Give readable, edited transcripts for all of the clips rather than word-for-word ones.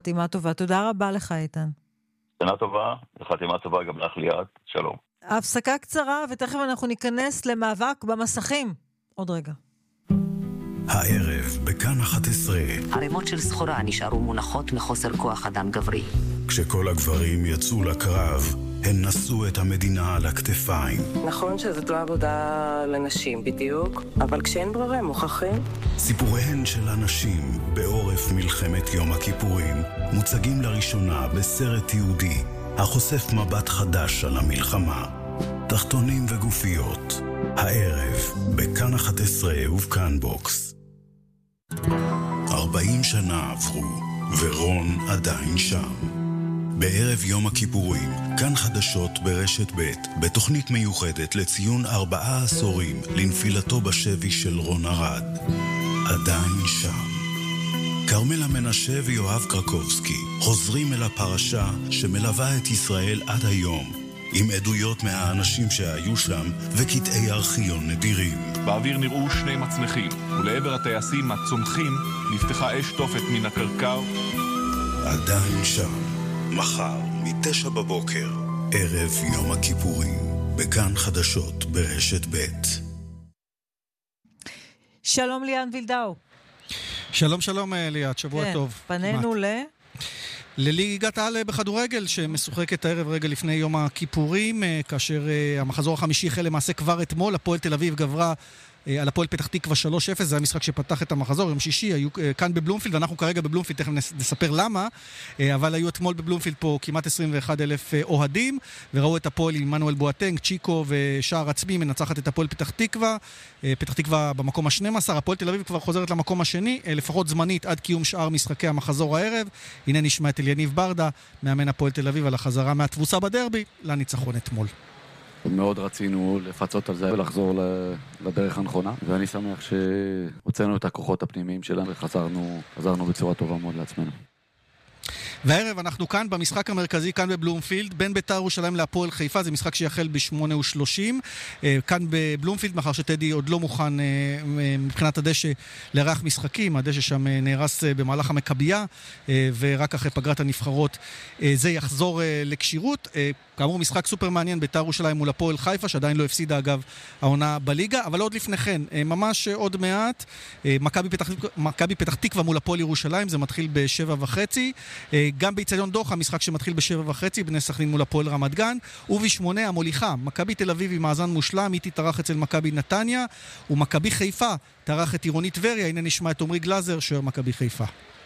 חתימה טובה. תודה רבה לך, איתן. שנה טובה, וחתימה טובה גם לך ליאת. שלום. הפסקה קצרה, ותכף אנחנו ניכנס למאבק במסכים. עוד רגע. הערב בכאן 11. ערימות של סחורה נשארו מונחות מחוסר כוח אדם גברי. כשכל הגברים יצאו לקרב, הן נשאו את המדינה על הכתפיים. נכון שזאת לא עבודה לנשים בדיוק, אבל כשאין ברירה מוכרחים. סיפוריהן של הנשים בעורף מלחמת יום הכיפורים מוצגים לראשונה בסרט יהודי החושף מבט חדש על המלחמה. תחתונים וגופיות, הערב בכאן 11 ובכאן בוקס. 40 שנה עברו, ורון עדיין שם. בערב יום הכיפורים, כאן חדשות ברשת ב' בתוכנית מיוחדת לציון 4 עשורים לנפילתו בשבי של רון ארד. עדיין שם. קרמלה מנשה ויואב קרקובסקי חוזרים אל הפרשה שמלווה את ישראל עד היום, עם עדויות מהאנשים שהיו שם וקטעי ארכיון נדירים. באוויר נראו 2 מצנחים, ולעבר הטייסים הצומחים נפתחה אש תופת מן הקרקר. עדיין שם. מחר, מ-9 בבוקר, ערב יום הכיפורים, בכאן חדשות ברשת ב'. שלום ליאן וילדאו. שלום ליאת, שבוע טוב. פנינו לליגת העל בכדורגל שמשוחקת הערב רגע לפני יום הכיפורים, כאשר המחזור החמישי החל למעשה כבר אתמול. הפועל תל אביב גברה על הפועל פתח תקווה 3-0, זה המשחק שפתח את המחזור. יום שישי היו כאן בבלומפילד, ואנחנו כרגע בבלומפילד, תכף נספר למה, אבל היו אתמול בבלומפילד פה כמעט 21,000 אוהדים, וראו את הפועל עם מנואל בואטנג, צ'יקו ושער עצמי מנצחת את הפועל פתח תקווה. פתח תקווה במקום ה-12, הפועל תל אביב כבר חוזרת למקום השני, לפחות זמנית עד קיום שאר משחקי המחזור הערב. הנה נשמע את אליניב ברדה, מאמן הפועל תל אביב, על החזרה מהתבוסה בדרבי לניצחון אתמול. מאוד רצינו לפצות על זה ולחזור לדרך הנכונה, ואני שמח שהוצאנו את הכוחות הפנימיים שלנו וחזרנו בצורה טובה מאוד לעצמנו. והערב אנחנו כאן במשחק המרכזי, כאן בבלומפילד, בין בית"ר ירושלים להפועל חיפה. זה משחק שיחל ב-8:30 כאן בבלומפילד, מאחר שטדי עוד לא מוכן מבחינת הדשא לארח משחקים. הדשא שם נהרס במהלך המכבייה, ורק אחרי פגרת הנבחרות זה יחזור לקשירות. כאמור, משחק סופר מעניין, בית"ר ירושלים מול הפועל חיפה, שעדיין לא הפסידה אגב העונה בליגה. אבל עוד לפני כן, ממש עוד מעט, מכבי פתח תקווה מול הפועל ירושלים, זה מתחיל ב-7:30. גם באצטדיון דוחה, משחק שמתחיל ב-7:30, בני סכנין מול הפועל רמת גן. וב-8 המוליכה, מכבי תל אביב עם מאזן מושלם, היא תתארח אצל מכבי נתניה, ומכבי חיפה תארח את עירוני טבריה. הנה נשמע את עומרי גלאזר, שוער מכבי חיפה.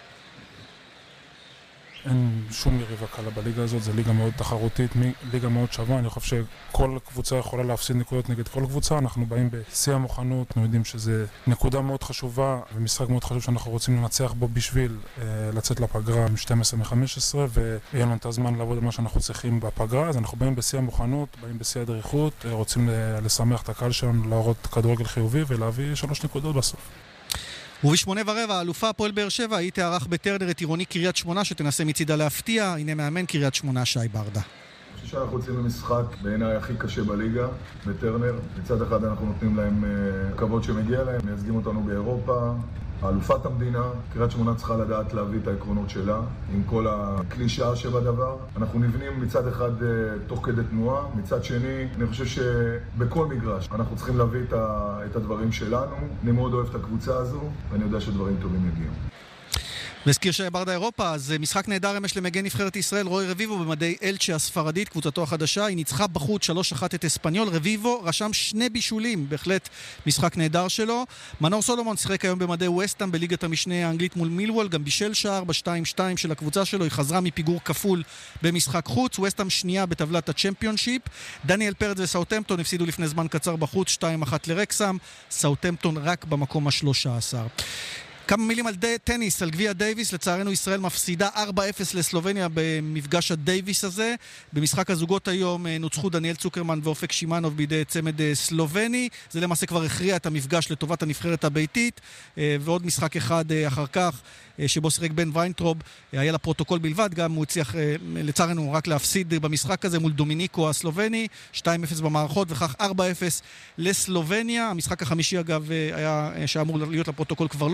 אין שום יריבה קלה בליגה הזאת, זו ליגה מאוד תחרותית, ליגה מאוד שווה. אני חושב שכל קבוצה יכולה להפסיד נקודות נגד כל קבוצה. אנחנו באים בשיא המוכנות, אנחנו יודעים שזה נקודה מאוד חשובה ומשחק מאוד חשוב שאנחנו רוצים לנצח בו בשביל לצאת לפגרה עם 12-15, ויהיה לנו את הזמן לעבוד על מה שאנחנו צריכים בפגרה. אז אנחנו באים בשיא המוכנות, באים בשיא הדריכות, רוצים לשמח את הקהל שלנו, להראות כדורגל חיובי ולהביא 3 נקודות בסוף. וב-8:15 האלופה הפועל באר שבע, היא תארח בטרנר את עירוני קריית שמונה, שתנסה מצידה להפתיע. הנה מאמן קריית שמונה, שי ברדה. אני חושב שאנחנו יוצאים למשחק בעיניי הכי קשה בליגה, בטרנר. מצד אחד אנחנו נותנים להם כבוד שמגיע להם, מייצגים אותנו באירופה, האלופת המדינה. קריית שמונה צריכה לדעת להביא את העקרונות שלה, עם כל הקלישאה שבדבר. אנחנו נבנים מצד אחד תוך כדי תנועה, מצד שני אני חושב שבכל מגרש אנחנו צריכים להביא את הדברים שלנו. אני מאוד אוהב את הקבוצה הזו, ואני יודע שדברים טובים יגיעו. והזכיר שברדה אירופה, אז משחק נהדר אמש למגן נבחרת ישראל, רוי רביבו במדי אלצ'ה הספרדית, קבוצתו החדשה. היא ניצחה בחוץ 3-1 את אספניול. רביבו רשם 2 בישולים, בהחלט משחק נהדר שלו. מנור סולומון שיחק היום במדי ווסטהאם בליגת המשנה האנגלית מול מילוול, גם בישל שער ב-2-2 של הקבוצה שלו. היא חזרה מפיגור כפול במשחק חוץ. ווסטהאם שנייה בטבלת הצ'מפיונשיפ. דניאל פרץ וסאוטהמפטון הפסידו לפני זמן קצר בחוץ 2-1 לרקסם. סאוטהמפטון רק במקום ה-13. כמה מילים על טניס, על גביע דייביס. לצערנו ישראל מפסידה 4-0 לסלובניה במפגש הדייביס הזה. במשחק הזוגות היום נוצחו דניאל צוקרמן ואופק שימנוב בידי צמד סלובני. זה למעשה כבר הכריע את המפגש לטובת הנבחרת הביתית. ועוד משחק אחד אחר כך, שבו שיחק בן ויינטרוב, היה לפרוטוקול בלבד, גם הוא הצליח לצערנו רק להפסיד במשחק הזה מול דומיניקו הסלובני, 2-0 במערכות, וכך 4-0 לסלובניה. המשחק החמישי אגב היה שאמור להיות לפרוטוקול כבר לא שוחק,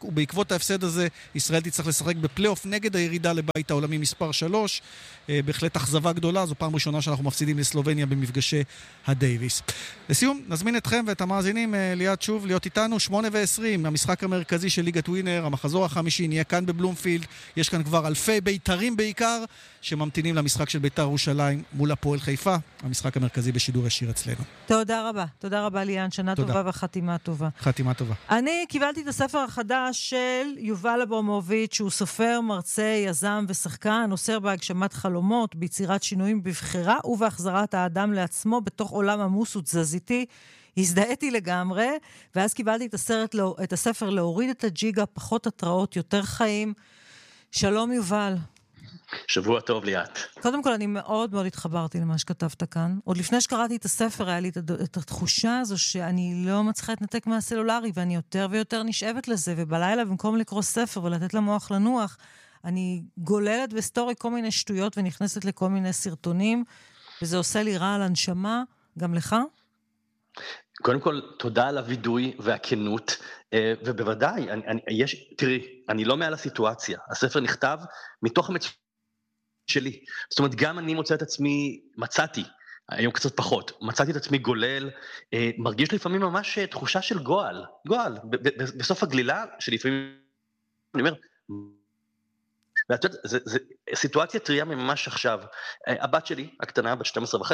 ובעקבות ההפסד הזה ישראל תצטרך לשחק בפלייאוף נגד הירידה לבית העולמי מספר 3. בהחלט אכזבה גדולה, זו פעם ראשונה שאנחנו מפסידים לסלובניה במפגשי הדייביס. לסיום, נזמין אתכם ואת המאזינים ליד שוב להיות איתנו 8:20, המשחק המרכזי של ליגת ווינר, המחזור החמישי, נהיה כאן בבלומפילד. יש כאן כבר אלפי בית"רים בעיקר שממתינים למשחק של בית"ר ירושלים מול הפועל חיפה, המשחק המרכזי בשידור ישיר אצלנו. תודה רבה ליאן, שנה טובה וחתימה טובה. חתימה טובה. אני קיבלתי את הספר החדש של יובל אברמוביץ', שהוא סופר, מרצה, יזם ושחקן, עוסק בהגשמת חלומות, ביצירת שינויים בבחירה ובהחזרת האדם לעצמו בתוך עולם עמוס ותזזיתי. הזדהיתי לגמרי, ואז קיבלתי את הספר להוריד את הג'יגה, פחות התראות, יותר חיים. שלום יובל. שבוע טוב ליאת. קודם כל אני מאוד מאוד התחברתי למה שכתבת כאן. עוד לפני שקראתי את הספר היה לי את התחושה הזו שאני לא מצליחה להתנתק מהסלולרי, ואני יותר ויותר נשאבת לזה, ובלילה במקום לקרוא ספר ולתת למוח לנוח, אני גוללת בסטורי כל מיני שטויות ונכנסת לכל מיני סרטונים, וזה עושה לי רע על הנשמה. גם לך? קודם כל, תודה על הוידוי והכנות, ובוודאי, תראי, אני לא מעל הסיטואציה, הספר נכתב מתוך המצוקה שלי, זאת אומרת, גם אני מוצא את עצמי, היום קצת פחות, מצאתי את עצמי גולל, מרגיש לפעמים ממש תחושה של גועל, בסוף הגלילה, שלפעמים, אני אומר, ואת יודעת, זו סיטואציה טריה ממש עכשיו. הבת שלי, הקטנה, בת 12.5,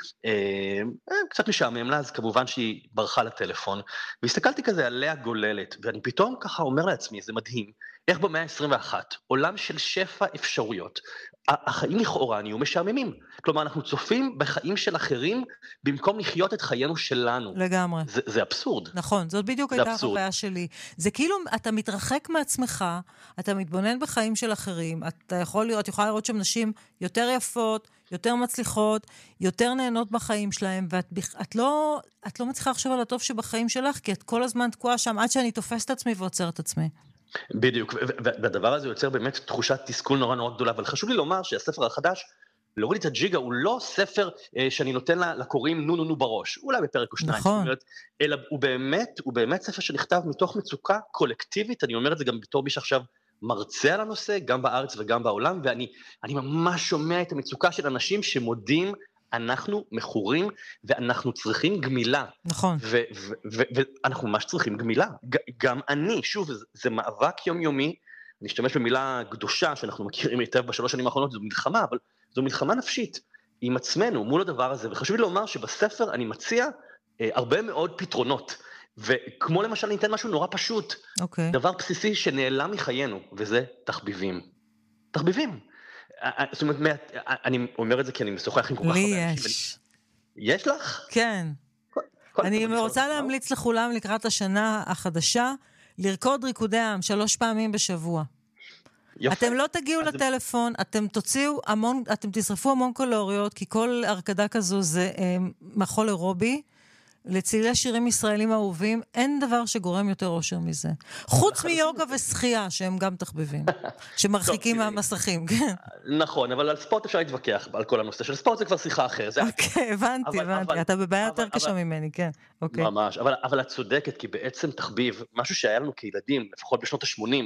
קצת משעמם לה, אז כמובן שהיא ברחה לטלפון, והסתכלתי כזה עליה גוללת, ואני פתאום ככה אומר לעצמי, זה מדהים, איך במאה ה-21, עולם של שפע אפשרויות, החיים לכאורה נהיו משעממים. כלומר, אנחנו צופים בחיים של אחרים, במקום לחיות את חיינו שלנו. לגמרי. זה אבסורד. נכון, זאת בדיוק הייתה החוויה שלי. זה כאילו, אתה מתרחק מעצמך, אתה מתבונן בחיים של אחרים, אתה יכולה לראות שם נשים יותר יפות, יותר מצליחות, יותר נהנות בחיים שלהם, ואת לא מצליחה לחשוב על הטוב שבחיים שלך, כי את כל הזמן תקועה שם, עד שאני תופסת עצמי ועוצר את עצמי. בדיוק, והדבר הזה יוצר באמת תחושת תסכול נורא נורא גדולה, אבל חשוב לי לומר שהספר החדש, להוריד את הג'יגה, הוא לא ספר שאני נותן לקוראים נו בראש, אולי בפרק או שניים, נכון. אלא הוא באמת ספר שנכתב מתוך מצוקה קולקטיבית, אני אומר את זה גם בתור מי שעכשיו מרצה על הנושא, גם בארץ וגם בעולם, ואני ממש שומע את המצוקה של אנשים שמודים, אנחנו מכורים, ואנחנו צריכים גמילה. נכון. ואנחנו ממש צריכים גמילה. גם אני, שוב, זה מאבק יומיומי, אני אשתמש במילה קדושה, שאנחנו מכירים היטב בשלוש שנים האחרונות, זו מלחמה, אבל זו מלחמה נפשית, עם עצמנו, מול הדבר הזה, וחשוב לי לומר שבספר אני מציע הרבה מאוד פתרונות, וכמו למשל ניתן משהו נורא פשוט, דבר בסיסי שנעלם מחיינו, וזה תחביבים. תחביבים. זאת אומרת, אני אומר את זה כי אני משוחח עם כל כך הרבה אנשים. יש לך? כן. אני רוצה להמליץ לכולם לקראת השנה החדשה, לרקוד ריקודי עם 3 פעמים בשבוע. אתם לא תגיעו לטלפון, אתם תשרפו המון קלוריות, כי כל הרקדה כזו זה מחול אירובי, לצלילי שירים ישראלים אהובים, אין דבר שגורם יותר אושר מזה. חוץ מיוגה ושחייה, שהם גם תחביבים, שמרחיקים מהמסכים, כן. נכון, אבל על ספורט אפשר להתווכח, על כל הנושא של ספורט זה כבר שיחה אחרת. אוקיי, הבנתי, אתה בבעיה יותר קשה ממני, כן. ממש, אבל את צודקת, כי בעצם תחביב, משהו שהיה לנו כילדים, לפחות בשנות ה-80,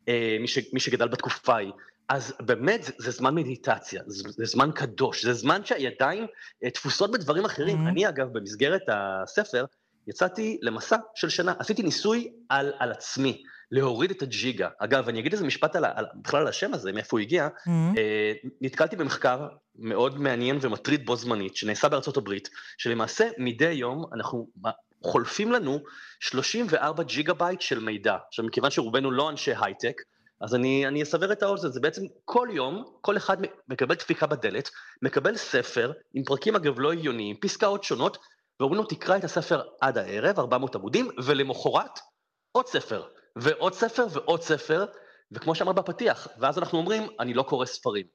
מי שגדל בתקופה היא, אז באמת זה זמן מדיטציה, זה זמן קדוש, זה זמן שהידיים תפוסות בדברים אחרים. אני אגב במסגרת הספר יצאתי למסע של שנה, עשיתי ניסוי על עצמי, להוריד את הג'יגה. אגב, אני אגיד איזה משפט בכלל על השם הזה, מאיפה הוא הגיע, נתקלתי במחקר מאוד מעניין ומטריד בו זמנית, שנעשה בארצות הברית, שלמעשה מדי יום אנחנו חולפים לנו 34 ג'יגה בייט של מידע, עכשיו מכיוון שרובנו לא אנשי הייטק, אז אני אסבר את האוזן, זה בעצם כל יום, כל אחד מקבל דפיקה בדלת, מקבל ספר עם פרקים אגב לא עיוניים, פסקאות שונות, ואומרים לו תקרא את הספר עד הערב, 400 עמודים, ולמחרת עוד ספר, ועוד ספר ועוד ספר, וכמו שאמר בפתיח, ואז אנחנו אומרים, אני לא קורא ספרים.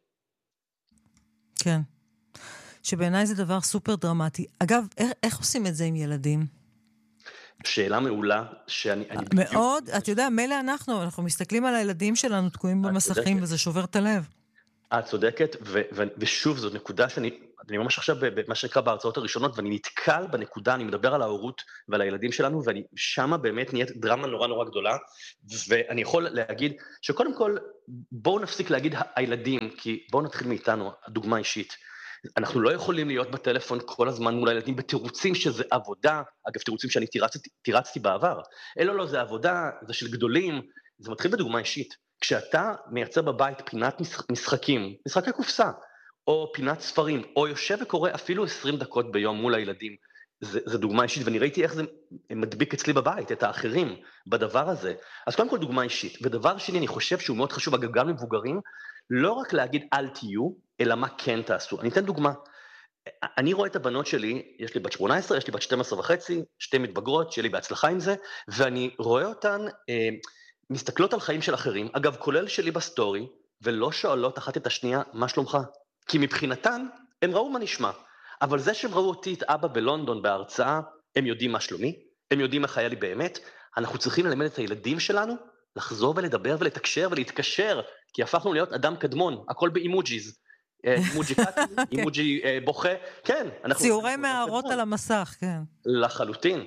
כן, שבעיניי זה דבר סופר דרמטי. אגב, איך עושים את זה עם ילדים? שאלה מעולה, שאני... מאוד, את יודע, מילא אנחנו מסתכלים על הילדים שלנו, תקועים במסכים, וזה שובר את הלב. את צודקת, ושוב, זו נקודה שאני אני ממש עכשיו במה שנקרא בהרצאות הראשונות, ואני נתקל בנקודה, אני מדבר על ההורות ועל הילדים שלנו, ואני שמה באמת נהיית דרמה נורא נורא גדולה, ואני יכול להגיד שקודם כל, בואו נפסיק להגיד הילדים, כי בואו נתחיל מאיתנו, הדוגמה אישית. אנחנו לא יכולים להיות בטלפון כל הזמן מול הילדים בתירוצים שזה עבודה, אגב תירוצים שאני תירצתי בעבר, לא, זה עבודה, זה של גדולים, זה מתחיל בדוגמה אישית. כשאתה מייצר בבית פינת משחקים, משחקי קופסה, או פינת ספרים, או יושב וקורא אפילו 20 דקות ביום מול הילדים, זה דוגמה אישית, ואני ראיתי איך זה מדביק אצלי בבית, את האחרים, בדבר הזה. אז קודם כל דוגמה אישית, ודבר שני, אני חושב שהוא מאוד חשוב, אגב גם למבוגרים, לא רק להגיד אל תהיו, אלא מה כן תעשו. אני אתן דוגמה. אני רואה את הבנות שלי, יש לי בת 18, יש לי בת 12 וחצי, שתי מתבגרות, שיהיה לי בהצלחה עם זה, ואני רואה אותן מסתכלות על חיים של אחרים, אגב, כולל שלי בסטורי, ולא שואלות אחת את השנייה, מה שלומך? כי מבחינתן, הם ראו מה נשמע. אבל זה שהם ראו אותי את אבא בלונדון בהרצאה, הם יודעים מה שלומי, הם יודעים איך היה לי באמת, אנחנו צריכים ללמד את הילדים שלנו, לחזור ולדבר ולתקשר ולהתקשר, כי הפכנו להיות אדם קדמון, הכל באימוג'יז. אימוג'י קאטי, אימוג'י בוכה, כן. ציורי מערות על המסך, כן. לחלוטין.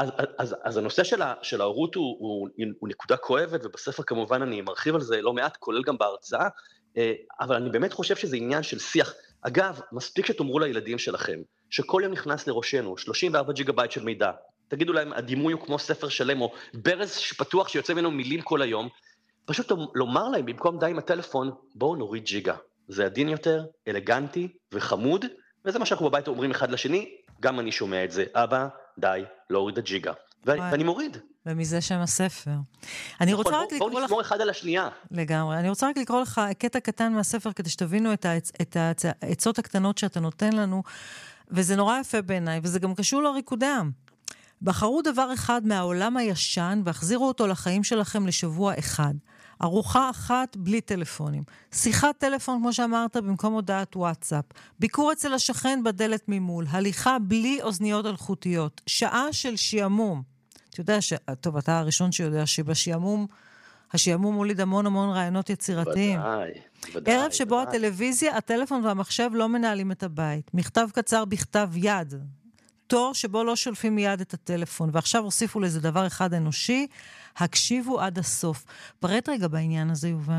אז הנושא של ההורות הוא נקודה כואבת, ובספר כמובן אני מרחיב על זה לא מעט, כולל גם בהרצאה, אבל אני באמת חושב שזה עניין של שיח. אגב, מספיק שתאמרו לילדים שלכם, שכל יום נכנס לראשנו 34 ג'יגה-בייט של מידע, תגידו להם, הדימוי הוא כמו ספר שלם, או ברז פתוח שיוצא ממנו מילים כל היום, פשוט לומר להם, במקום די עם הטלפון, בואו נוריד ג'יגה. זה עדין יותר, אלגנטי וחמוד, וזה מה שאנחנו בבית אומרים אחד לשני, גם אני שומע את זה, אבא, די, להוריד את ג'יגה. ואני מוריד. ומזה שם הספר. אני רוצה רק לקרוא לך... בואו נשמור אחד על השנייה. לגמרי. אני רוצה רק לקרוא לך קטע קטן מהספר, כדי שתבינו את העצות הקטנות שאתה נותן לנו, וזה נורא יפה בעיניי, וזה גם קשור לריקודי עם. בחרו דבר אחד מהעולם הישן, והחזירו אותו לחיים שלכם לשבוע אחד. ארוחה אחת בלי טלפונים. שיחת טלפון, כמו שאמרת, במקום הודעת וואטסאפ. ביקור אצל השכן בדלת ממול. הליכה בלי אוזניות אלחוטיות. שעה של שיעמום. אתה יודע טוב, אתה הראשון שיודע שבשיעמום, השיעמום מוליד המון רעיונות יצירתיים. ודאי. ערב שבו הטלוויזיה, הטלפון והמחשב לא מנהלים את הבית. מכתב קצר בכתב יד. תור שבו לא שולפים מיד את הטלפון, ועכשיו הוסיפו לזה דבר אחד אנושי, הקשיבו עד הסוף. פרט רגע בעניין הזה, יובל.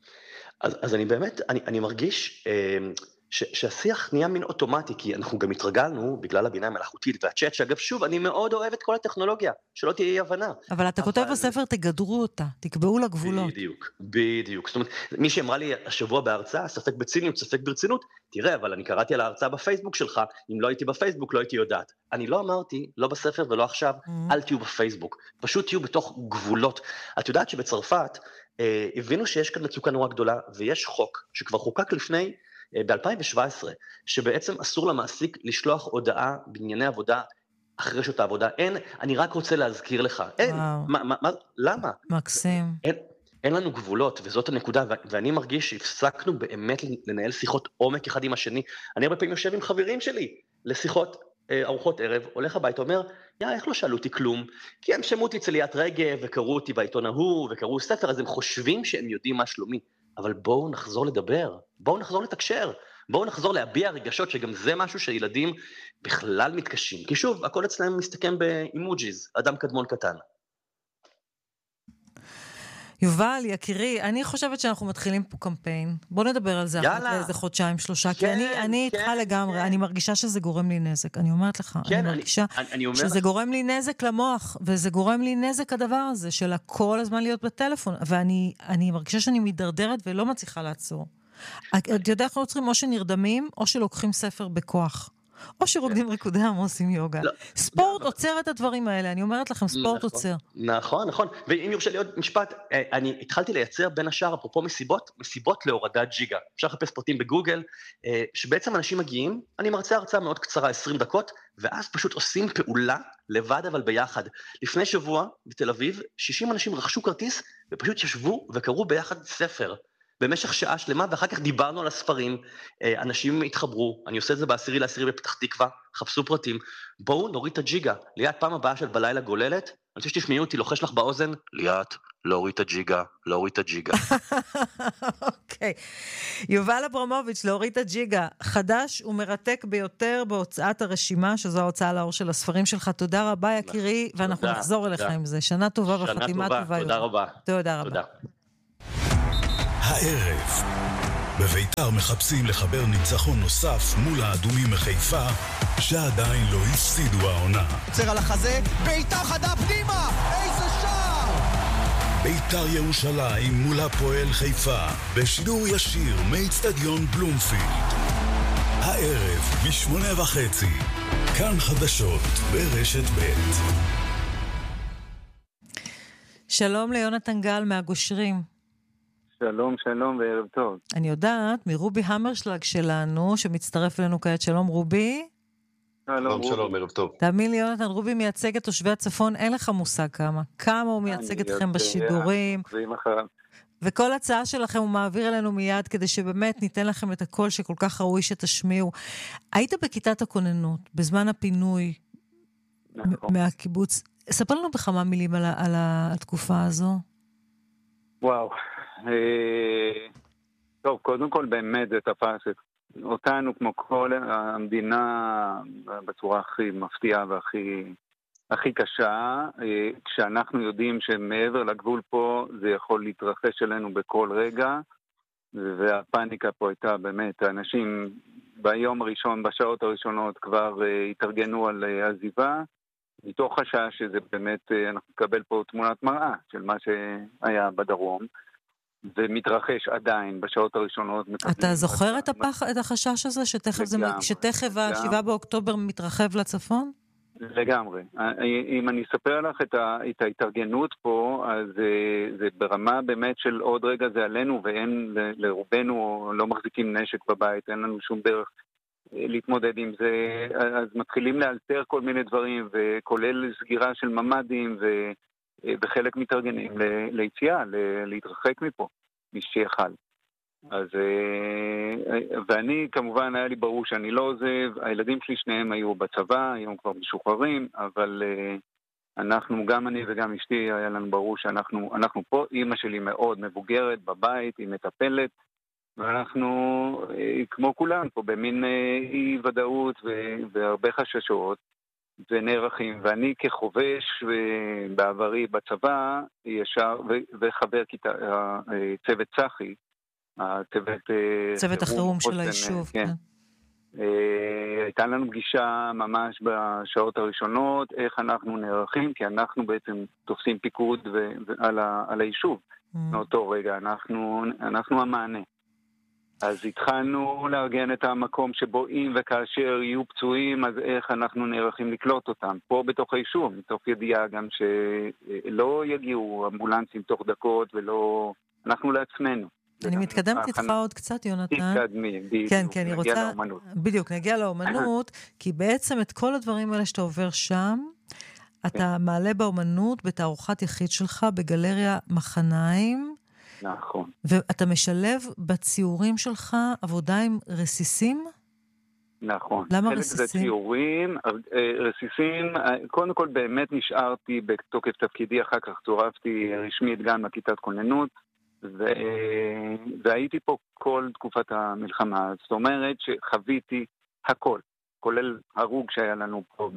אז אני באמת, אני מרגיש שהשיח נהיה מין אוטומטי, כי אנחנו גם התרגלנו, בגלל הבינה המלאכותית והצ'אט, שאגב שוב, אני מאוד אוהב את כל הטכנולוגיה, שלא תהיה אי הבנה. אבל אתה כותב בספר, תגדרו אותה, תקבעו לה גבולות. בדיוק. זאת אומרת, מי שאמרה לי השבוע בהרצאה, ספק בציניות, ספק ברצינות, תראה, אבל אני קראתי על ההרצאה בפייסבוק שלך, אם לא הייתי בפייסבוק, לא הייתי יודעת. אני לא אמרתי, לא בספר ולא עכשיו, אל תהיו בפייסבוק, פשוט תהיו בתוך גבולות. את יודעת שבצרפת, הבינו שיש כאן מצוקה נורא גדולה, ויש חוק שכבר חוקק לפני ב-2017, שבעצם אסור למעסיק לשלוח הודעה בענייני עבודה אחרי שעות העבודה. אני רק רוצה להזכיר לך. למה? מקסים. אין לנו גבולות, וזאת הנקודה, ואני מרגיש שהפסקנו באמת לנהל שיחות עומק אחד עם השני. אני הרבה פעמים יושב עם חברים שלי לשיחות ארוחות ערב, הולך הביתה, אומר, איך לא שאלו אותי כלום? כי הם שמעו אותי אצל ליאת רגב, וקראו אותי בעיתון ההוא, וקראו ספר, אז הם חושבים שהם יודעים מה שלומי. אבל בואו נחזור לדבר, בואו נחזור לתקשר, בואו נחזור להביע רגשות, שגם זה משהו שילדים בכלל מתקשים. כי שוב, הכל אצלם מסתכם באימוג'יז, אדם קדמון קטן. יובל, יקירי, אני חושבת שאנחנו מתחילים פה קמפיין. בוא נדבר על זה אחת לאיזה חודשיים, שלושה, כי אני איתך לגמרי, אני מרגישה שזה גורם לי נזק. אני אומרת לך, אני מרגישה שזה גורם לי נזק למוח, וזה גורם לי נזק הדבר הזה, של כל הזמן להיות בטלפון, ואני מרגישה שאני מדרדרת ולא מצליחה לעצור. אתה יודע, אנחנו צריכים או שנרדמים, או שלוקחים ספר בכוח. או שרוקדים ריקודי עם עושים יוגה. ספורט עוצר את הדברים האלה, אני אומרת לכם, ספורט עוצר. נכון. ואם יורשה לי עוד משפט, אני התחלתי לייצר בין השאר, אפרופו מסיבות להורדת ג'יגה. אפשר לחפש פרטים בגוגל, שבעצם אנשים מגיעים, אני מרצה הרצאה מאוד קצרה, 20 דקות, ואז פשוט עושים פעולה לבד אבל ביחד. לפני שבוע, בתל אביב, 60 אנשים רכשו כרטיס, ופשוט ישבו וקראו ביחד ספר. במשך שעה שלמה, ואחר כך דיברנו על הספרים, אנשים התחברו, אני עושה את זה ב10/10 בפתח תקווה, חפשו פרטים, בואו נוריד את הג'יגה, ליאת פעם הבאה של בלילה גוללת, אני חושב שתשמעו אותי, לוחש לך באוזן, ליאת, להוריד את הג'יגה, להוריד את הג'יגה. אוקיי. יובל אברמוביץ', להוריד את הג'יגה, חדש ומרתק ביותר בהוצאת הרשימה, שזו ההוצאה לאור של הספרים שלך. תודה רבה, יקירי, ואנחנו נחזור אליך עם זה. שנה טובה וחתימה טובה. תודה רבה. תודה רבה. הערב, בביתר מחפשים לחבר ניצחון נוסף מול האדומים מחיפה, שעדיין לא הפסידו העונה. צר על החזה, ביתר חדה פנימה, איזה שער! ביתר ירושלים מול הפועל חיפה, בשידור ישיר מאצטדיון בלומפילד. הערב ב8:30, כאן חדשות ברשת ב'. שלום ליונתן גל מהגושרים. שלום, שלום וערב טוב. אני יודעת מרובי המרשלג שלנו, שמצטרף אלינו כעת. שלום רובי. שלום, שלום, ערב טוב. תאמין לי, יונתן, רובי מייצג את תושבי הצפון, אין לך מושג כמה הוא מייצג אתכם בשידורים. וכל הצעה שלכם הוא מעביר אלינו מיד, כדי שבאמת ניתן לכם את הקול שכל כך ראוי שתשמיעו. היית בכיתת הכוננות, בזמן הפינוי מהקיבוץ. ספר לנו בכמה מילים על התקופה הזו. וואו. טוב, קודם כל באמת זה תפס אותנו כמו כל המדינה בצורה הכי מפתיעה והכי קשה, כשאנחנו יודעים שמעבר לגבול פה זה יכול להתרחש אלינו בכל רגע, והפאניקה פה הייתה באמת, האנשים ביום הראשון, בשעות הראשונות כבר התארגנו על עזיבה, מתוך חשש שזה באמת, אנחנו נקבל פה תמונת מראה של מה שהיה בדרום, ומתרחש עדיין בשעות הראשונות. אתה זוכר את החשש הזה, שתכף ה-7 באוקטובר מתרחב לצפון? לגמרי. אם אני אספר לך את ההתארגנות פה, אז זה ברמה באמת של עוד רגע זה עלינו, ואין לרובנו לא מחזיקים נשק בבית, אין לנו שום דרך להתמודד עם זה, אז מתחילים לאלתר כל מיני דברים, וכולל סגירה של ממדים, ובחלק מתארגנים ליציאה, להתרחק מפה, מי שיחל. אז, ואני כמובן היה לי ברור שאני לא עוזב, הילדים שלי שניהם היו בצבא, היום כבר משוחררים, אבל אנחנו, גם אני וגם אשתי, היה לנו ברור שאנחנו פה, אמא שלי מאוד מבוגרת בבית, היא מטפלת, ואנחנו, כמו כולם, פה במין אי ודאות והרבה חששות ונערכים, ואני כחובש בעברי בצבא ישר, וחבר צוות צחי, צוות החירום של היישוב, כן. הייתה לנו פגישה ממש בשעות הראשונות, איך אנחנו נערכים, כי אנחנו בעצם תופסים פיקוד על היישוב. מאותו רגע, אנחנו המענה. אז התחלנו לארגן את המקום שבו אם וכאשר יהיו פצועים, אז איך אנחנו נערכים לקלוט אותם. פה בתוך היישוב, מתוך ידיעה גם שלא יגיעו אמבולנסים תוך דקות, ולא, אנחנו לעצמנו. אני מתקדמת איתך עוד קצת, יונתן. תתקדמי, בדיוק. כן, כן, אני רוצה... בדיוק, נגיע לאומנות, כי בעצם את כל הדברים האלה שאתה עובר שם, אתה מעלה באומנות בתערוכת יחיד שלך, בגלריה מחניים. נכון. ואתה משלב בציורים שלך עבודה עם רסיסים? נכון. למה חלק רסיסים? זה ציורים, רסיסים, קודם כל באמת נשארתי בתוקף תפקידי, אחר כך צורפתי רשמית גם לכיתת כוננות, והייתי פה כל תקופת המלחמה, זאת אומרת שחוויתי הכל, כולל הרוג שהיה לנו פה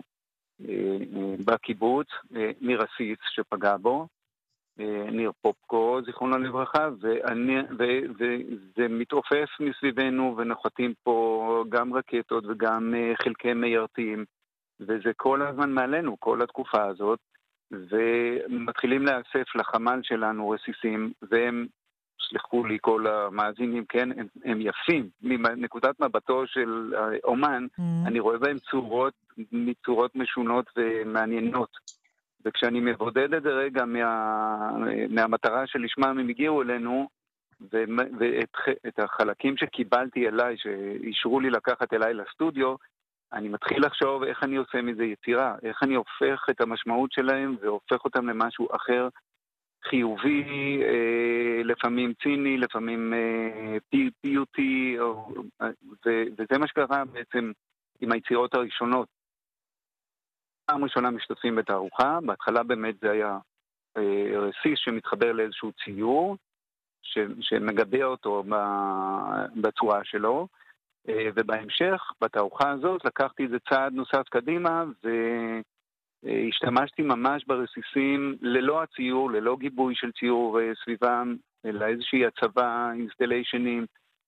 בקיבוץ, מרסיס שפגע בו, ניר פופקו, זיכרונו לברכה, וזה מתעופף מסביבנו, ונחותים פה גם רקטות וגם חלקי מיירטים, וזה כל הזמן מעלינו, כל התקופה הזאת, ומתחילים לאסף לחמ"ל שלנו רסיסים, והם, סליחו לי כל המאזינים, כן, הם יפים, מנקודת מבטו של אומן, אני רואה בהם צורות משונות ומעניינות, וכשאני מבודד את זה רגע מהמטרה שלשמה הם הגיעו אלינו, ואת החלקים שקיבלתי אליי, שאישרו לי לקחת אליי לסטודיו, אני מתחיל לחשוב איך אני עושה מזה יצירה, איך אני הופך את המשמעות שלהם, והופך אותם למשהו אחר, חיובי, לפעמים ציני, לפעמים פיוטי, וזה מה שקרה בעצם עם היצירות הראשונות. פעם ראשונה משתתפים בתערוכה, בהתחלה באמת זה היה רסיס שמתחבר לאיזשהו ציור, שמגבה אותו בצורה שלו, ובהמשך, בתערוכה הזאת, לקחתי את זה צעד נוסף קדימה, והשתמשתי ממש ברסיסים, ללא הציור, ללא גיבוי של ציור סביבם, אלא איזושהי הצבה, אינסטליישנים,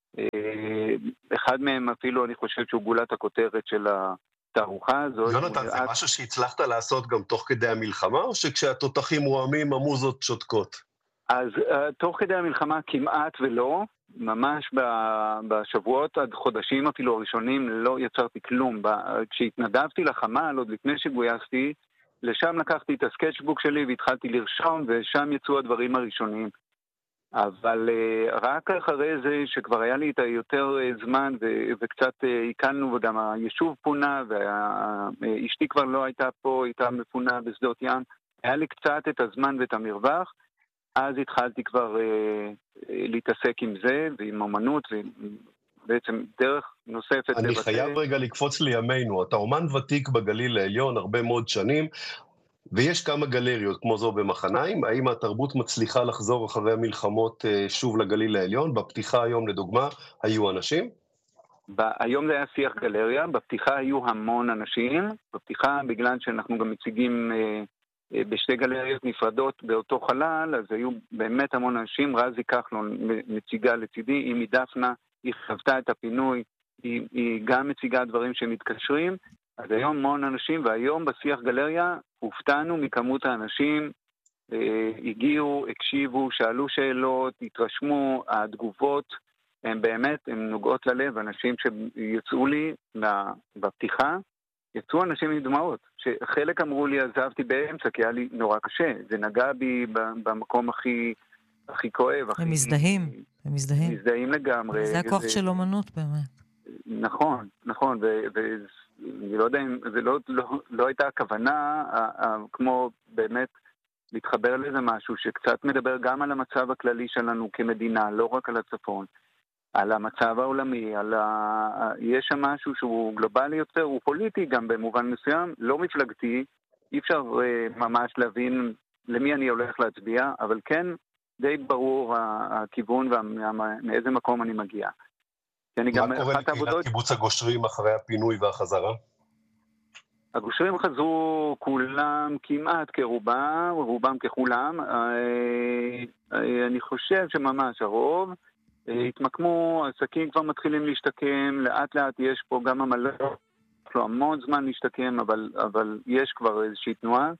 אחד מהם אפילו, אני חושב שהוא גולת הכותרת של התערוכה הזאת. יונתן, זה משהו שהצלחת לעשות גם תוך כדי המלחמה, או שכשהתותחים רועמים, המוזות שותקות? אז תוך כדי המלחמה כמעט ולא, ממש בשבועות עד חודשים אפילו הראשונים לא יצרתי כלום. כשהתנדבתי לחמ"ל, עוד לפני שגויסתי, לשם לקחתי את הסקטשבוק שלי והתחלתי לרשום, ושם יצאו הדברים הראשונים. אבל רק אחרי זה שכבר היה לי את היותר זמן וקצת עיקלנו, וגם היישוב פונה, ואשתי כבר לא הייתה פה, הייתה מפונה בשדות ים, היה לי קצת את הזמן ואת המרווח, אז התחלתי כבר להתעסק עם זה ועם אומנות, ובעצם דרך נוספת. אני חייב רגע לקפוץ לימינו, אתה אומן ותיק בגליל העליון הרבה מאוד שנים, ויש כמה גלריות כמו זו במחניים. האם התרבות מצליחה לחזור אחרי המלחמות שוב לגליל העליון? בפתיחה היום לדוגמה היו אנשים? היום זה היה שיח גלריה, בפתיחה היו המון אנשים, בפתיחה בגלל שאנחנו גם מציגים בשתי גלריות נפרדות באותו חלל, אז היו באמת המון אנשים. רזי כחלון מציגה לצידי, היא מדפנה, היא חוותה את הפינוי, היא גם מציגה דברים שמתקשרים, אז היום המון אנשים, והיום בשיח גלריה הופתענו מכמות האנשים, הגיעו, הקשיבו, שאלו שאלות, התרשמו, התגובות, הן באמת, הן נוגעות ללב, אנשים שיצאו לי בפתיחה, יצאו אנשים עם דמעות, שחלק אמרו לי עזבתי באמצע, כי היה לי נורא קשה, זה נגע בי במקום הכי כואב. הם מזדהים, הם מזדהים. מזדהים לגמרי. זה הכוח של אומנות באמת. נכון, נכון, ואני לא יודע אם, זה לא הייתה הכוונה, כמו באמת להתחבר לזה משהו שקצת מדבר גם על המצב הכללי שלנו כמדינה, לא רק על הצפון, על המצב העולמי, יש שם משהו שהוא גלובלי יותר, הוא פוליטי גם במובן מסוים, לא מפלגתי, אי אפשר ממש להבין למי אני הולך להצביע, אבל כן די ברור הכיוון ומאיזה מקום אני מגיע. מה קורה לקהילת קיבוץ הגושרים אחרי הפינוי והחזרה? הגושרים חזרו כולם כמעט כרובם, רובם ככולם. אני חושב שממש הרוב התמקמו, עסקים כבר מתחילים להשתקם, לאט לאט יש פה גם המלא, יש לו המון זמן להשתקם, אבל יש כבר איזושהי תנועה.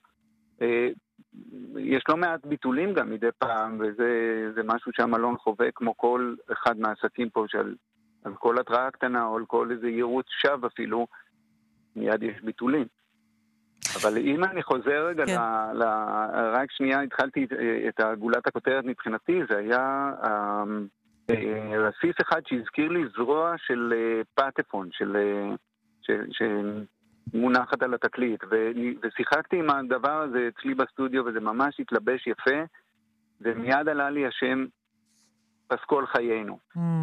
יש לא מעט ביטולים גם מדי פעם, וזה משהו שהמלון חווה כמו כל אחד מהעסקים פה על כל התראה קטנה או על כל איזה יירוץ שב אפילו, מיד יש ביטולים. אבל אם אני חוזר רגע, רק שנייה, התחלתי את הגולת הכותרת מבחינתי, זה היה רסיס אחד שהזכיר לי זרוע של פטפון, שמונחת על התקליט, ושיחקתי עם הדבר הזה אצלי בסטודיו, וזה ממש התלבש יפה, ומיד עלה לי השם פסקול חיינו.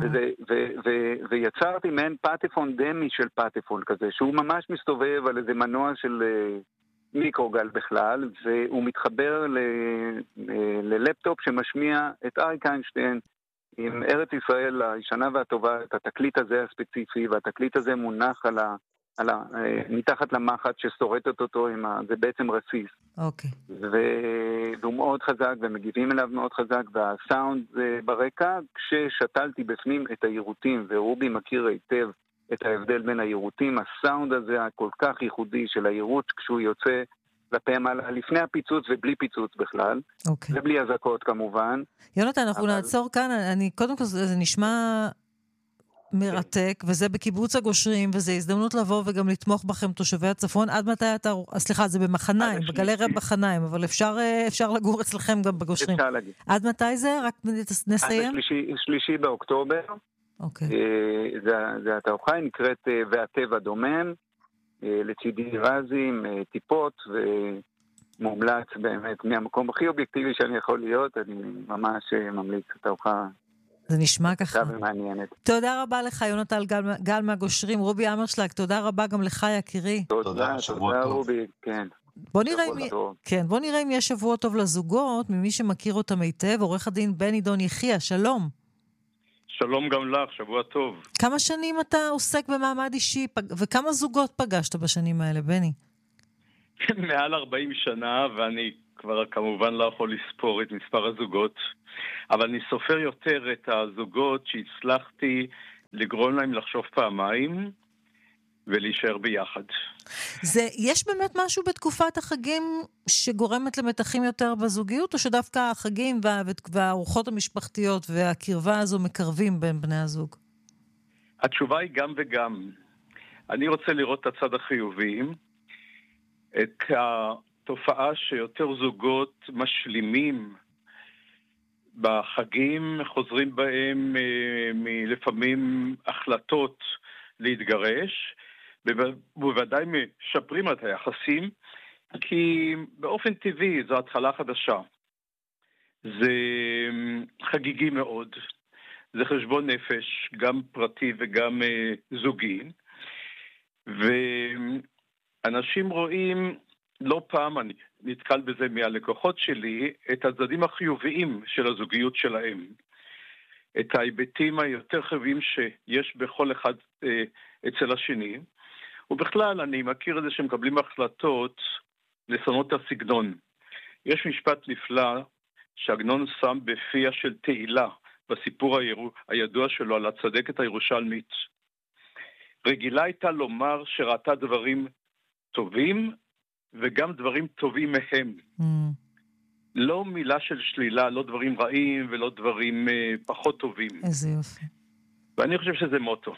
ויצרתי מעין פטפון דמי של פטפון כזה, שהוא ממש מסתובב על איזה מנוע של מיקרוגל בכלל, והוא מתחבר ללפטופ שמשמיע את אריק איינשטיין עם ארץ ישראל הישנה והטובה, את התקליט הזה הספציפי, והתקליט הזה מונח מתחת למחט ששורטת אותו, זה בעצם רסיס. אוקיי. והוא מאוד חזק, ומגיבים אליו מאוד חזק, והסאונד ברקע, כששתלתי בפנים את היירוטים, ורובי מכיר היטב את ההבדל בין היירוטים, הסאונד הזה הכל כך ייחודי של היירוט, כשהוא יוצא לפעמים לפני הפיצוץ ובלי פיצוץ בכלל, ובלי הזקות כמובן. יונתן, אנחנו נעצור כאן, קודם כל זה נשמע מרתק, וזה בקיבוץ הגושרים, וזה הזדמנות לבוא וגם לתמוך בכם תושבי הצפון. עד מתי אתה, סליחה, זה במחניים, בגלריה בחניים, אבל אפשר לגור אצלכם גם בגושרים. אפשר להגיד. עד מתי זה? רק נסיים? שלישי באוקטובר. אוקיי. זה התערוכה, היא נקראת והטבע דומם, לצידי רזי, עם טיפות, ומומלץ באמת מהמקום הכי אובייקטיבי שאני יכול להיות, אני ממש ממליץ התערוכה. זה נשמע ככה. תודה רבה לך, יונתן גל מהגושרים. רובי אמרשלג, תודה רבה גם לך, יקירי. תודה רובי, כן. בוא נראה אם יש שבוע טוב לזוגות, ממי שמכיר אותם היטב, עורך הדין בני דון יחיה, שלום. שלום גם לך, שבוע טוב. כמה שנים אתה עוסק במעמד אישי, וכמה זוגות פגשת בשנים האלה, בני? מעל 40 שנה, ואני כבר כמובן לא יכול לספור את מספר הזוגות, אבל אני סופר יותר את הזוגות שהצלחתי לגרום להם לחשוב פעמיים, ולהישאר ביחד. יש באמת משהו בתקופת החגים שגורמת למתחים יותר בזוגיות, או שדווקא החגים והארוחות המשפחתיות והקרבה הזו מקרבים בין בני הזוג? התשובה היא גם וגם. אני רוצה לראות את הצד החיובי, את התופעה שיותר זוגות משלימים בחגים, חוזרים בהם לפעמים החלטות להתגרש, ובוודאי משפרים את היחסים, כי באופן טבעי זו התחלה חדשה. זה חגיגי מאוד, זה חשבון נפש, גם פרטי וגם זוגי, ואנשים רואים, לא פעם אני נתקל בזה מהלקוחות שלי, את הצדדים החיוביים של הזוגיות שלהם. את ההיבטים היותר חיוביים שיש בכל אחד אצל השני, ובכלל אני מכיר את זה שמקבלים החלטות לשנות את הסגנון. יש משפט נפלא שעגנון שם בפיה של תהילה בסיפור הידוע שלו על הצדקת הירושלמית. רגילה הייתה לומר שראתה דברים טובים וגם דברים טובים מהם. לא מילה של שלילה, לא דברים רעים ולא דברים פחות טובים. איזה יופי. ואני חושב שזה מוטו.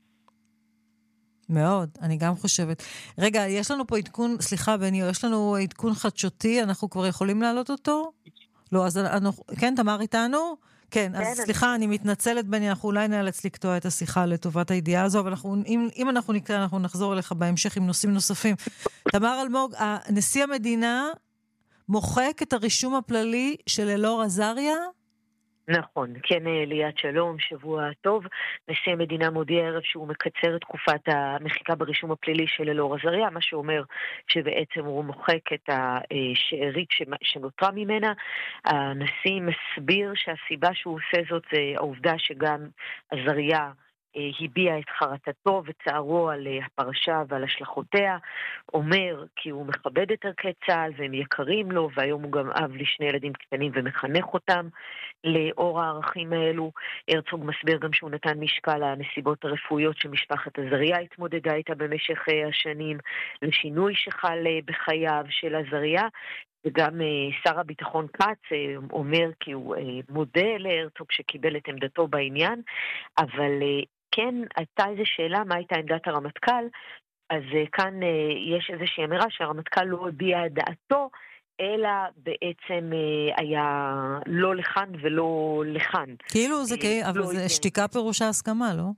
מאוד, אני גם חושבת. רגע, יש לנו פה עדכון, סליחה בני, יש לנו עדכון חדשותי, אנחנו כבר יכולים להעלות אותו? לא, אז כן, תמר איתנו? כן, אז סליחה, אני מתנצלת בני, אנחנו אולי נאלץ לקטוע את השיחה לטובת הידיעה הזו, אבל אם אנחנו נקטע, אנחנו נחזור אליך בהמשך עם נושאים נוספים. תמר אלמוג, נשיא המדינה מוחק את הרישום הפלילי של אלאור עזריה? נכון, כן, ליאת שלום, שבוע טוב. נשיא המדינה מודיע ערב שהוא מקצר את תקופת המחיקה ברישום הפלילי של אלאור עזריה, מה שאומר שבעצם הוא מוחק את השארית שנותרה ממנה. הנשיא מסביר שהסיבה שהוא עושה זאת זה העובדה שגם עזריה הביע את חרטתו וצערו על הפרשה ועל השלכותיה, אומר כי הוא מכבד את ערכי צה"ל והם יקרים לו, והיום הוא גם אב לשני ילדים קטנים ומחנך אותם לאור הערכים האלו. הרצוג מסביר גם שהוא נתן משקל לנסיבות הרפואיות שמשפחת עזריה התמודדה איתה במשך השנים, לשינוי שחל בחייו של עזריה, וגם שר הביטחון כץ אומר כי הוא מודה להרצוג שקיבל את עמדתו בעניין, אבל כן הייתה איזו שאלה מה הייתה עמדת הרמטכ"ל, אז כאן יש איזושהי אמירה שהרמטכ"ל לא הביע דעתו, אלא בעצם היה לא לכאן ולא לכאן. כאילו זה אבל זה שתיקה פירושה הסכמה, לא?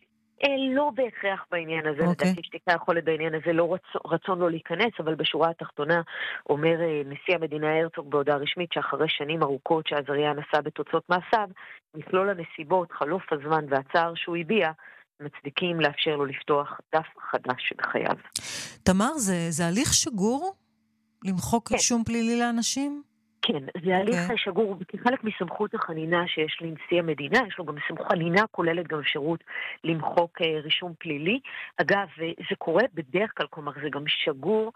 לא בהכרח בעניין הזה, לדעתי שתיקה יכולת בעניין הזה, לא רצון לא להיכנס, אבל בשורה התחתונה אומר נשיא המדינה הרצוג בהודעה רשמית שאחרי שנים ארוכות שעזריה נסע בתוצאות מעשיו, מכלול הנסיבות, חלוף הזמן והצער שהוא הביע, מצדיקים לאפשר לו לפתוח דף חדש בחייו. תמר, זה הליך שגור? למחוק רישום פלילי לאנשים? כן, זה הליך שגור, כחלק מסמכות החנינה שיש לנשיא המדינה, יש לו גם סמכות חנינה, כוללת גם אפשרות למחוק רישום פלילי. אגב, זה קורה בדרך כלל, כלומר זה גם שגור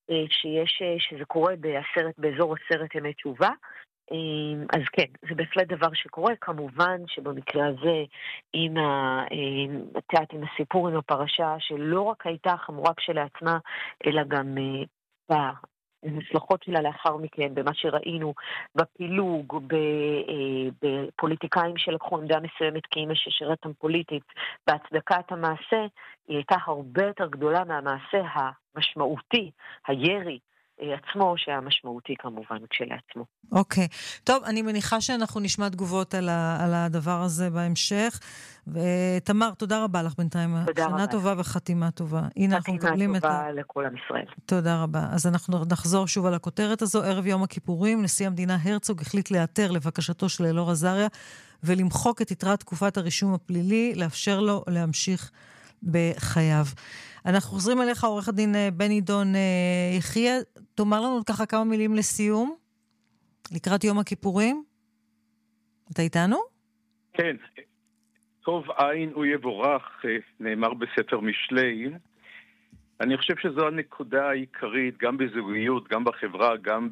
שזה קורה באזור 10 ימי תשובה, אז כן, זה בהחלט דבר שקורה, כמובן שבמקרה הזה עם הסיפור עם הפרשה שלא רק הייתה חמורה כשלעצמה, אלא גם המשלחות שלה לאחר מכן, במה שראינו בפילוג, בפוליטיקאים שלקחו עמדה מסוימת כאימא ששירתם פוליטית, בהצדקת המעשה, היא הייתה הרבה יותר גדולה מהמעשה המשמעותי, הירי עצמו, שהמשמעותי כמובן כשלעצמו. אוקיי. טוב, אני מניחה שאנחנו נשמע תגובות על הדבר הזה בהמשך. ותמר, תודה רבה לך בינתיים. שנה טובה וחתימה טובה. הנה אנחנו מקבלים את... חתימה טובה לכל עם ישראל. תודה רבה. אז אנחנו נחזור שוב על הכותרת הזו. ערב יום הכיפורים, נשיא המדינה הרצוג החליט להיעתר לבקשתו של אלאור עזריה, ולמחוק את יתרת תקופת הרישום הפלילי, לאפשר לו להמשיך בחייו. אנחנו חוזרים אליך, עורך הדין בני דון יחיה, תאמר לנו ככה כמה מילים לסיום, לקראת יום הכיפורים. אתה איתנו? כן. טוב עין הוא יבורך, נאמר בספר משלי. אני חושב שזו הנקודה העיקרית, גם בזוגיות, גם בחברה, גם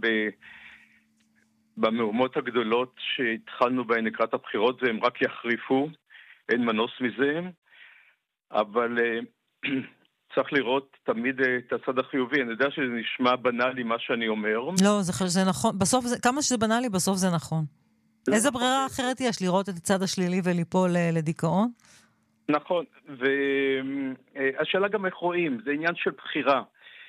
במהומות הגדולות שהתחלנו בהן לקראת הבחירות, והם רק יחריפו, אין מנוס מזה, אבל צריך לראות תמיד את הצד החיובי. אני יודע שזה נשמע בנאלי מה שאני אומר. לא, זה נכון. בסוף, כמה שזה בנאלי, בסוף זה נכון. איזה ברירה אחרת יש? לראות את הצד השלילי וליפול לדיכאון? נכון, והשאלה גם איך רואים, זה עניין של בחירה.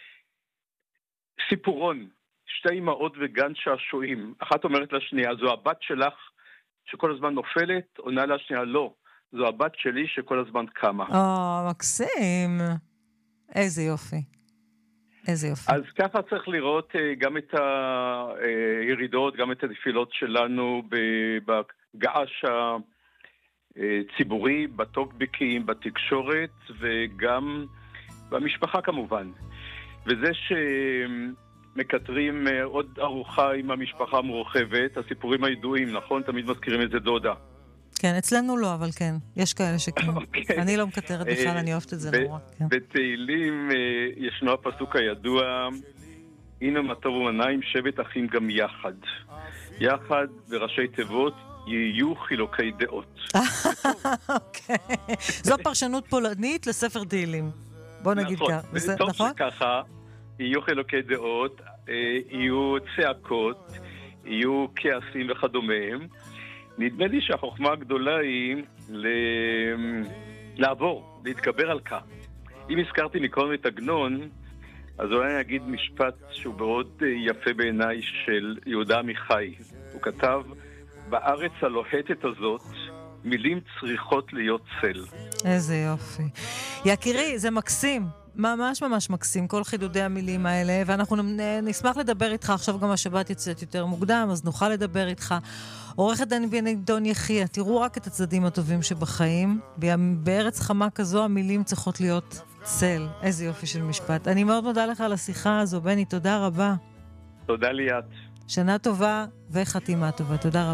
סיפורון, שתי אמהות וגן שעשועים, אחת אומרת לשנייה, זו הבת שלך שכל הזמן נופלת, עונה לשנייה, לא, זו הבת שלי שכל הזמן קמה. מקסים, איזה יופי. איזה יופי. אז ככה צריך לראות גם את הירידות, גם את הנפילות שלנו בגעש הציבורי, בטוקבקים, בתקשורת וגם במשפחה כמובן. וזה שמקטרים עוד ארוחה עם המשפחה המורחבת, הסיפורים הידועים, נכון? תמיד מזכירים את זה דודה. כן, אצלנו לא, אבל כן. יש כאלה שכן. אני לא מקטרת בכלל, אני אוהבת את זה נורא. בתהילים ישנו הפסוק הידוע, הנה מה טוב ומנעים שבט אחים גם יחד. יחד בראשי תיבות יהיו חילוקי דעות. אוקיי. זו פרשנות פולנית לספר תהילים. בוא נגיד כך. טוב שככה, יהיו חילוקי דעות, יהיו צעקות, יהיו כעסים וכדומה. נדמה לי שהחוכמה הגדולה היא לעבור, להתגבר על כך. אם הזכרתי מקודם את עגנון, אז אולי אני אגיד משפט שהוא מאוד יפה בעיניי של יהודה עמיחי. הוא כתב, בארץ הלוהטת הזאת, מילים צריכות להיות צל. איזה יופי. יקירי, זה מקסים. ממש ממש מקסים, כל חידודי המילים האלה, ואנחנו נשמח לדבר איתך, עכשיו גם השבת יצאת יותר מוקדם, אז נוכל לדבר איתך. עורכת דין בני דון יחיה, תראו רק את הצדדים הטובים שבחיים, בארץ חמה כזו המילים צריכות להיות צל. איזה יופי של משפט. אני מאוד מודה לך על השיחה הזו, בני, תודה רבה. תודה ליאת. שנה טובה וחתימה טובה, תודה רבה.